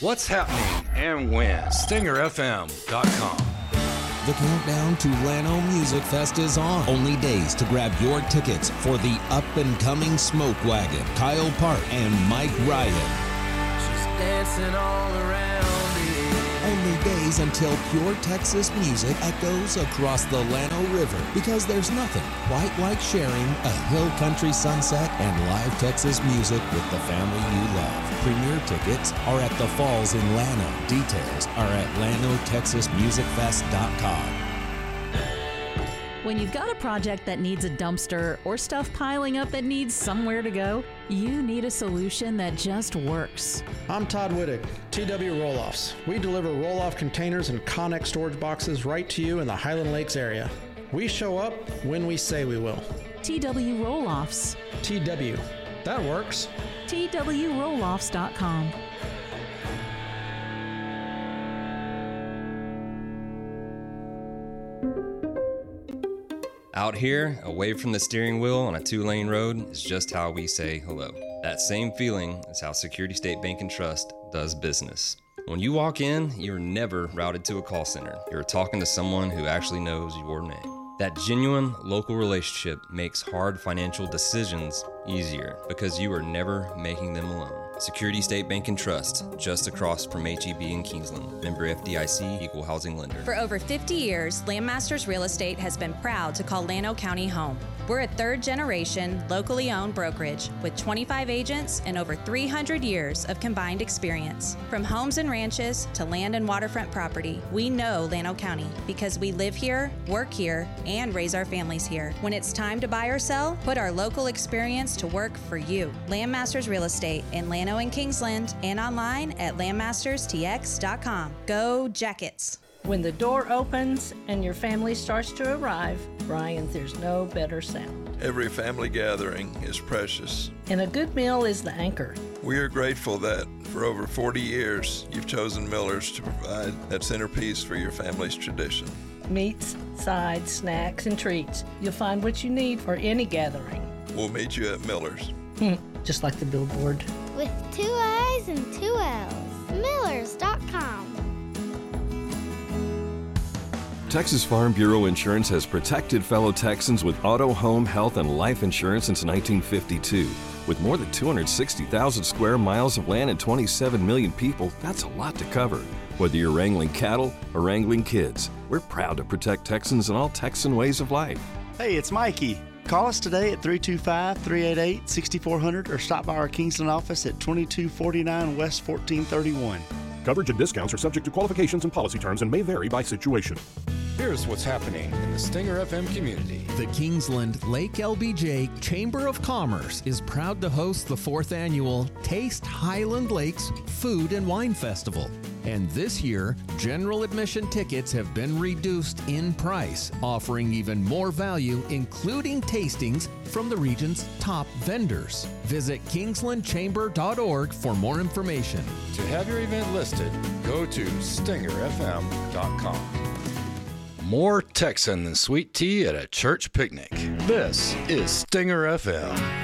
what's happening and when. StingerFM.com. The countdown to Llano Music Fest is on. Only days to grab your tickets for the up-and-coming Smoke Wagon, Kyle Park, and Mike Ryan. She's dancing all around it. Only days until pure Texas music echoes across the Llano River, because there's nothing quite like sharing a hill country sunset and live Texas music with the family you love. Premier tickets are at the Falls in Llano. Details are at LanoTexasMusicFest.com. When you've got a project that needs a dumpster or stuff piling up that needs somewhere to go, you need a solution that just works. I'm Todd Wittig, TW Roll-Offs. We deliver roll-off containers and Connex storage boxes right to you in the Highland Lakes area. We show up when we say we will. TW Roll-Offs. TW. That works. TWRolloffs.com. Out here, away from the steering wheel on a 2-lane road, is just how we say hello. That same feeling is how Security State Bank and Trust does business. When you walk in, you're never routed to a call center. You're talking to someone who actually knows your name. That genuine local relationship makes hard financial decisions easier because you are never making them alone. Security State Bank and Trust, just across from HEB in Kingsland. Member FDIC, Equal Housing Lender. For over 50 years, Landmasters Real Estate has been proud to call Llano County home. We're a third-generation, locally owned brokerage with 25 agents and over 300 years of combined experience. From homes and ranches to land and waterfront property, we know Llano County because we live here, work here, and raise our families here. When it's time to buy or sell, put our local experience to work for you. Landmasters Real Estate in Llano and Kingsland and online at landmasterstx.com. Go Jackets! When the door opens and your family starts to arrive, Brian, there's no better sound. Every family gathering is precious. And a good meal is the anchor. We are grateful that for over 40 years, you've chosen Miller's to provide that centerpiece for your family's tradition. Meats, sides, snacks, and treats. You'll find what you need for any gathering. We'll meet you at Miller's. Just like the billboard. With 2 I's and 2 L's. Millers.com. Texas Farm Bureau Insurance has protected fellow Texans with auto, home, health, and life insurance since 1952. With more than 260,000 square miles of land and 27 million people, that's a lot to cover. Whether you're wrangling cattle or wrangling kids, we're proud to protect Texans in all Texan ways of life. Hey, it's Mikey. Call us today at 325-388-6400 or stop by our Kingsland office at 2249 West 1431. Coverage and discounts are subject to qualifications and policy terms and may vary by situation. Here's what's happening in the Stinger FM community. The Kingsland Lake LBJ Chamber of Commerce is proud to host the 4th annual Taste Highland Lakes Food and Wine Festival. And this year, general admission tickets have been reduced in price, offering even more value, including tastings from the region's top vendors. Visit kingslandchamber.org for more information. To have your event listed, go to StingerFM.com. More Texan than sweet tea at a church picnic. This is Stinger FM.